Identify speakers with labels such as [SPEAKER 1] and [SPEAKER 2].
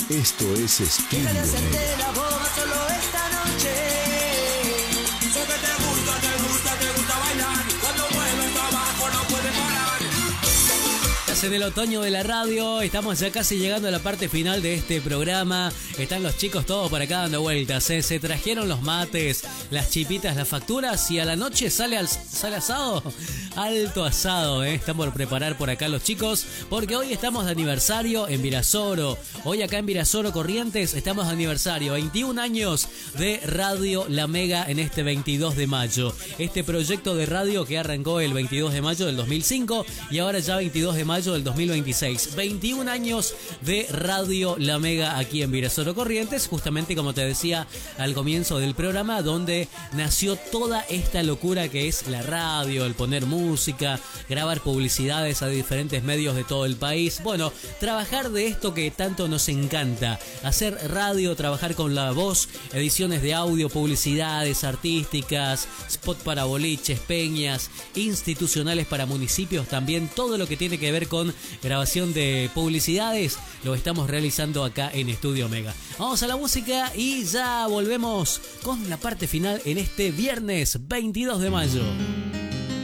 [SPEAKER 1] Esto es Estudio
[SPEAKER 2] Déjale hacerte
[SPEAKER 1] Omega.
[SPEAKER 2] la boda solo esta noche.
[SPEAKER 3] Sé que te gusta bailar. Cuando mueves tu abajo no puedes parar.
[SPEAKER 4] Estás en el otoño de la radio, estamos ya casi llegando a la parte final de este programa. Están los chicos todos por acá dando vueltas, ¿eh? Se trajeron los mates, las chipitas, las facturas y a la noche sale asado. Alto asado, ¿eh? Están por preparar por acá los chicos porque hoy estamos de aniversario en Virasoro. Hoy acá en Virasoro Corrientes estamos de aniversario, 21 años de Radio La Mega en este 22 de mayo. Este proyecto de radio que arrancó el 22 de mayo del 2005 y ahora ya 22 de mayo del 2026. 21 años de Radio La Mega aquí en Virasoro Corrientes, justamente como te decía al comienzo del programa, donde nació toda esta locura que es la radio, el poner música, grabar publicidades a diferentes medios de todo el país. Bueno, trabajar de esto que tanto nos encanta, hacer radio, trabajar con la voz, ediciones de audio, publicidades artísticas, spot para boliches, peñas, institucionales para municipios también, todo lo que tiene que ver con grabación de publicidades lo estamos realizando acá en Estudio Omega. Vamos a la música y ya volvemos con la parte final en este viernes 22 de mayo.